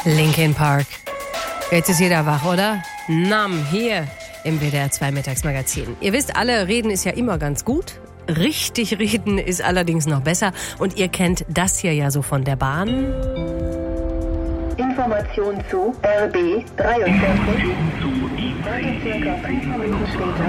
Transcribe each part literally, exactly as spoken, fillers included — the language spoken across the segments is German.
Linkin Park. Jetzt ist jeder wach, oder? Nam, hier im W D R zwei Mittagsmagazin. Ihr wisst alle, reden ist ja immer ganz gut. Richtig reden ist allerdings noch besser. Und ihr kennt das hier ja so von der Bahn. Information zu R B dreiundvierzig. Heute circa fünf Minuten später.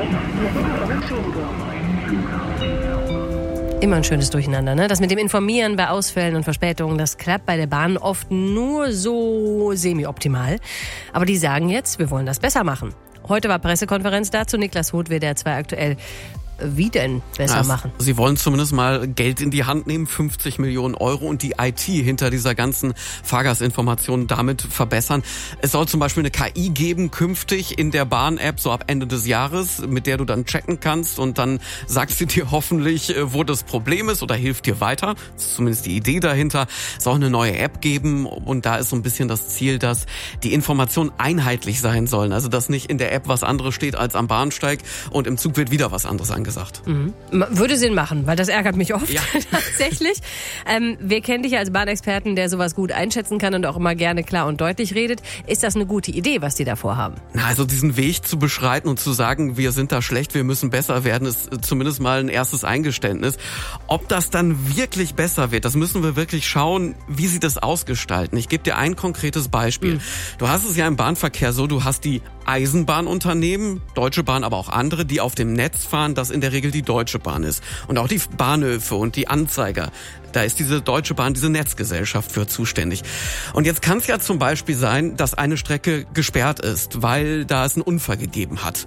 Immer ein schönes Durcheinander, ne? Das mit dem Informieren bei Ausfällen und Verspätungen, das klappt bei der Bahn oft nur so semi-optimal. Aber die sagen jetzt, wir wollen das besser machen. Heute war Pressekonferenz dazu. Niklas Huth, W D R zwei aktuell. Wie denn besser also, machen? Sie wollen zumindest mal Geld in die Hand nehmen, fünfzig Millionen Euro, und die I T hinter dieser ganzen Fahrgastinformation damit verbessern. Es soll zum Beispiel eine K I geben, künftig in der Bahn-App, so ab Ende des Jahres, mit der du dann checken kannst, und dann sagst sie dir hoffentlich, wo das Problem ist, oder hilft dir weiter. Das ist zumindest die Idee dahinter. Es soll eine neue App geben, und da ist so ein bisschen das Ziel, dass die Informationen einheitlich sein sollen. Also dass nicht in der App was anderes steht als am Bahnsteig und im Zug wird wieder was anderes angesagt. Mhm. Würde Sinn machen, weil das ärgert mich oft, ja. Tatsächlich. Ähm, wir kennen dich als Bahnexperten, der sowas gut einschätzen kann und auch immer gerne klar und deutlich redet. Ist das eine gute Idee, was die da vorhaben? Na, also diesen Weg zu beschreiten und zu sagen, wir sind da schlecht, wir müssen besser werden, ist zumindest mal ein erstes Eingeständnis. Ob das dann wirklich besser wird, das müssen wir wirklich schauen, wie sie das ausgestalten. Ich gebe dir ein konkretes Beispiel. Mhm. Du hast es ja im Bahnverkehr so, du hast die Eisenbahnunternehmen, Deutsche Bahn, aber auch andere, die auf dem Netz fahren, das in der Regel die Deutsche Bahn ist. Und auch die Bahnhöfe und die Anzeiger, da ist diese Deutsche Bahn, diese Netzgesellschaft für zuständig. Und jetzt kann es ja zum Beispiel sein, dass eine Strecke gesperrt ist, weil da es einen Unfall gegeben hat.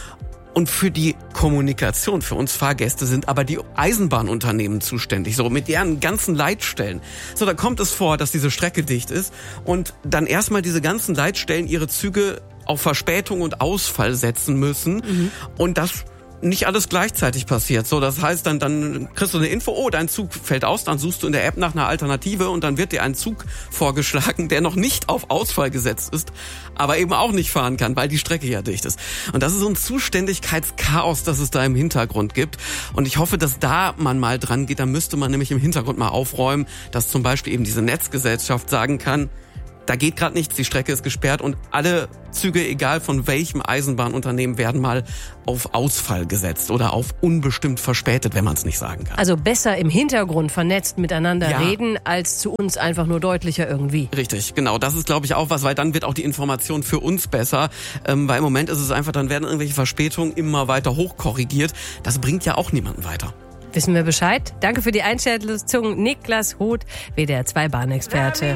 Und für die Kommunikation, für uns Fahrgäste, sind aber die Eisenbahnunternehmen zuständig, so mit deren ganzen Leitstellen. So, da kommt es vor, dass diese Strecke dicht ist und dann erstmal diese ganzen Leitstellen ihre Züge auf Verspätung und Ausfall setzen müssen. Mhm. Und das nicht alles gleichzeitig passiert. So, das heißt, dann, dann kriegst du eine Info, oh, dein Zug fällt aus, dann suchst du in der App nach einer Alternative und dann wird dir ein Zug vorgeschlagen, der noch nicht auf Ausfall gesetzt ist, aber eben auch nicht fahren kann, weil die Strecke ja dicht ist. Und das ist so ein Zuständigkeitschaos, das es da im Hintergrund gibt. Und ich hoffe, dass da man mal dran geht. Da müsste man nämlich im Hintergrund mal aufräumen, dass zum Beispiel eben diese Netzgesellschaft sagen kann, da geht gerade nichts, die Strecke ist gesperrt und alle Züge, egal von welchem Eisenbahnunternehmen, werden mal auf Ausfall gesetzt oder auf unbestimmt verspätet, wenn man es nicht sagen kann. Also besser im Hintergrund vernetzt miteinander ja. reden, als zu uns einfach nur deutlicher irgendwie. Richtig, genau. Das ist, glaube ich, auch was, weil dann wird auch die Information für uns besser. Ähm, weil im Moment ist es einfach, dann werden irgendwelche Verspätungen immer weiter hochkorrigiert. Das bringt ja auch niemanden weiter. Wissen wir Bescheid? Danke für die Einschätzung, Niklas Huth, W D R zwei Bahnexperte.